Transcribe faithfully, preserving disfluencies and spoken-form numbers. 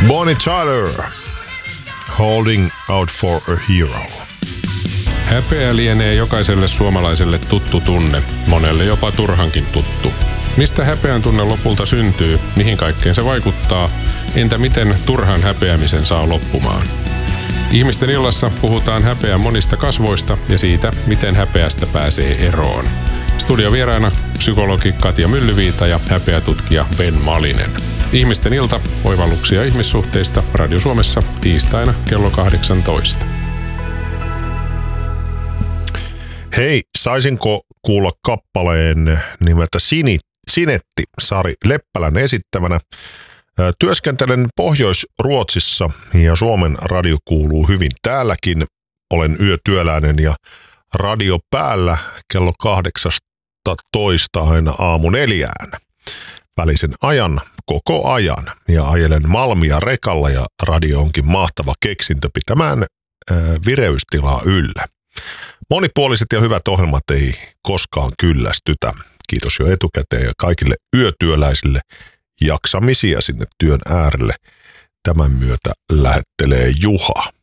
Bonnie Tyler, Holding Out for a Hero. Häpeä lienee jokaiselle suomalaiselle tuttu tunne, monelle jopa turhankin tuttu. Mistä häpeän tunne lopulta syntyy, mihin kaikkeen se vaikuttaa, entä miten turhan häpeämisen saa loppumaan? Ihmisten illassa puhutaan häpeän monista kasvoista ja siitä, miten häpeästä pääsee eroon. Studiovieraana psykologi Katja Myllyviita ja häpeätutkija Ben Malinen. Ihmisten ilta, oivalluksia ihmissuhteista Radio Suomessa tiistaina kello kahdeksantoista. Hei, saisinko kuulla kappaleen nimeltä Sini, Sinetti Sari Leppälän esittämänä? Työskentelen Pohjois-Ruotsissa ja Suomen radio kuuluu hyvin täälläkin. Olen yötyöläinen ja radio päällä kello kahdeksasta aina aamu neljään. Välisen ajan koko ajan ja ajelen Malmia rekalla ja radio onkin mahtava keksintö pitämään ää, vireystilaa yllä. Monipuoliset ja hyvät ohjelmat ei koskaan kyllästytä. Kiitos jo etukäteen ja kaikille yötyöläisille jaksamisia sinne työn äärelle. Tämän myötä lähettelee Juha.